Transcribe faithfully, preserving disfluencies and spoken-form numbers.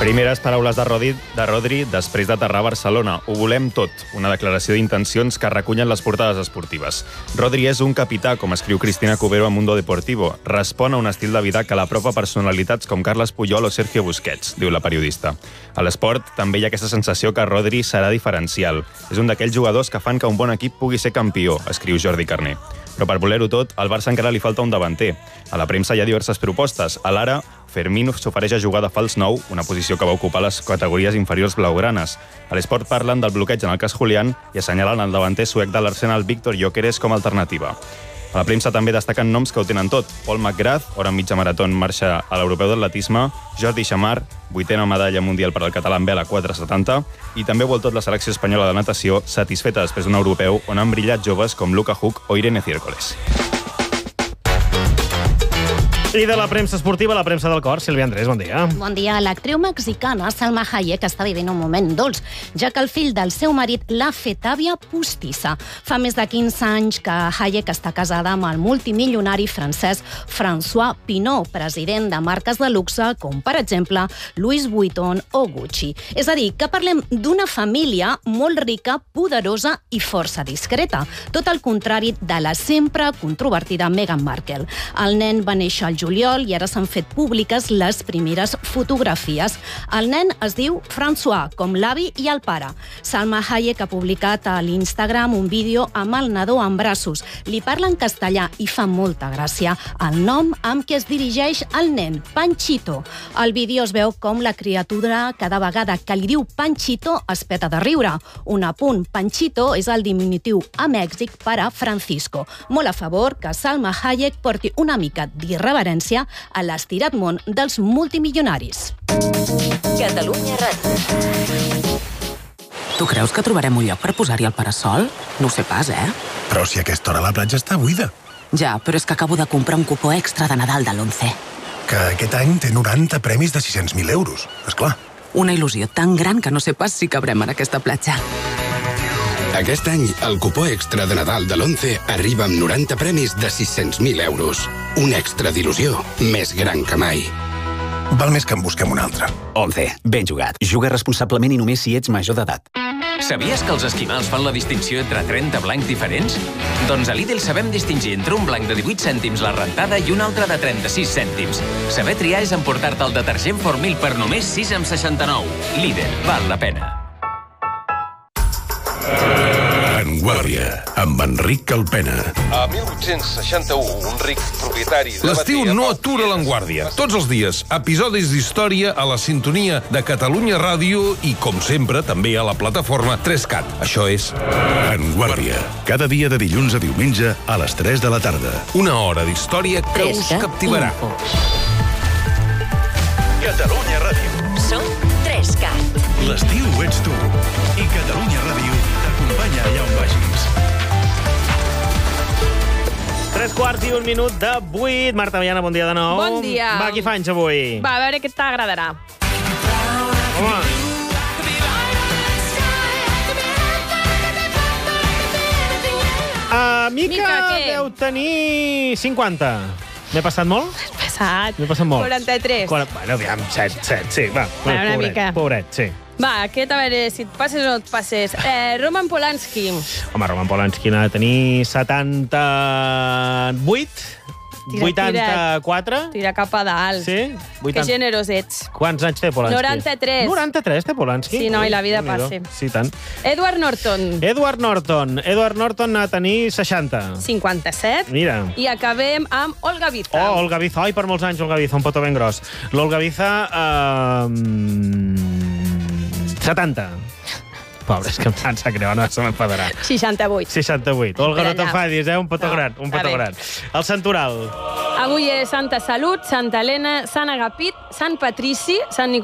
Primeres paraules de Rodri, de Rodri després d'aterrar a Barcelona. Ho volem tot. Una declaració d'intencions que recullen les portades esportives. Rodri és un capità, com escriu Cristina Cubero a Mundo Deportivo. Respon a un estil de vida que l'apropa a personalitats com Carles Puyol o Sergio Busquets, diu la periodista. A l'esport també hi ha aquesta sensació que Rodri serà diferencial. És un d'aquells jugadors que fan que un bon equip pugui ser campió, escriu Jordi Carné. Però per voler-ho tot, al Barça encara li falta un davanter. A la premsa hi ha diverses propostes. A l'Ara, Fermín s'ofereix a jugar de fals nou, una posició que va ocupar les categories inferiors blaugranes. A l'Esport parlen del bloqueig en el cas Julián i assenyalen el davanter suec de l'Arsenal Víctor Gyökeres com a alternativa. A la premsa també destaquen noms que ho tenen tot. Paul McGrath, hora mitja marató en marxa a l'Europeu d'Atletisme, Jordi Chamar, vuitena medalla mundial per al català en vela quatre setanta, i també vol tot la selecció espanyola de natació, satisfeta després d'un europeu on han brillat joves com Luka Huck o Irene Ciércoles. I de la premsa esportiva, la premsa del cor, Sílvia Andrés, bon dia. Bon dia. L'actriu mexicana Salma Hayek està vivint un moment dolç, ja que el fill del seu marit l'ha fet àvia postissa. Fa més de quinze anys que Hayek està casada amb el multimilionari francès François Pinault, president de marques de luxe com, per exemple, Louis Vuitton o Gucci. És a dir, que parlem d'una família molt rica, poderosa i força discreta, tot el contrari de la sempre controvertida Meghan Markle. El nen va néixer al juliol i ara s'han fet públiques les primeres fotografies. El nen es diu François, com l'avi i el pare. Salma Hayek ha publicat a l'Instagram un vídeo amb el nadó en braços. Li parla en castellà i fa molta gràcia el nom amb què es dirigeix el nen, Panchito. Al vídeo es veu com la criatura cada vegada que li diu Panchito es peta de riure. Un apunt, Panchito és el diminutiu a Mèxic per a Francisco. Molt a favor que Salma Hayek porti una mica d'irreverència a l'estirat món dels multimilionaris. Catalunya Ràdio. Tu creus que trobarem un lloc per posar-hi el parasol? No ho sé pas, eh? Però si a aquesta hora la platja està buida. Ja, però és que acabo de comprar un cupó extra de Nadal de l'Once. Que aquest any té noranta premis de sis-cents mil euros, esclar. Una il·lusió tan gran que no sé pas si cabrem en aquesta platja. Aquest any, el cupó extra de Nadal de l'Once arriba amb noranta premis de sis-cents mil euros. Un extra d'il·lusió més gran que mai. Val més que en busquem un altre. Once, ben jugat. Juga responsablement i només si ets major d'edat. Sabies que els esquimals fan la distinció entre trenta blancs diferents? Doncs a Lidl sabem distingir entre un blanc de divuit cèntims la rentada i un altre de trenta-sis cèntims. Saber triar és emportar-te el detergent Formil per només sis coma seixanta-nou. Lidl, val la pena. En Guàrdia, amb Enric Calpena. A mil vuit-cents seixanta-u, un ric propietari... L'estiu no atura l'Enguàrdia. Tots els dies, episodis d'història a la sintonia de Catalunya Ràdio i, com sempre, també a la plataforma tres cat. Això és... En Guàrdia. Cada dia de dilluns a diumenge a les tres de la tarda. Una hora d'història que us captivarà. Catalunya Ràdio. Som tres cat. L'estiu ets tu. I Catalunya Ràdio t'acompanya allà on vagis. Tres quarts i un minut de vuit. Marta Viana, bon dia de nou. Bon dia. Va, qui fa anys avui? Va, a veure què t'agradarà. Home. A Mica, Mica, què? deu tenir cinquanta. M'he passat molt? Passat. M'he passat molt. quaranta-tres. Bueno, aviam, set, set, sí, va. Va, una pobret, mica. Pobret, sí. Va, aquest, a veure si et passes o no et passes. Eh, Roman Polanski. Home, Roman Polanski n'ha de tenir setanta-vuit, Tira, vuitanta-quatre. Tira cap a dalt. Sí? Que generós ets. Quants anys té Polanski? noranta-tres. noranta-tres té Polanski? Sí, no, i la vida Déu-n'hi-do. passa. Sí, tant. Edward Norton. Edward Norton. Edward Norton n'ha de tenir seixanta. cinquanta-set. Mira. I acabem amb Olga Biza. Oh, Olga Biza. Ai, per molts anys, Olga Biza, un petó ben gros. L'Olga Biza... Eh, setanta. Pobre, és que em pensa greu, no se m'enfadarà. seixanta-vuit. seixanta-vuit. Olga, Per no allà. t'enfadis, eh? Un petó No, gran, un està petó bé. gran. El Santoral. Avui és Santa Salut, Santa Helena, Sant Agapit, Sant Patrici, Sant Nicolà